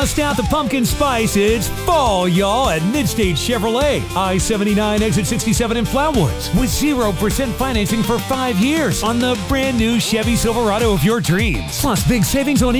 Bust out the pumpkin spice. It's fall, y'all, at Midstate Chevrolet. I-79 exit 67 in Flatwoods with 0% financing for 5 years on the brand new Chevy Silverado of your dreams. Plus big savings on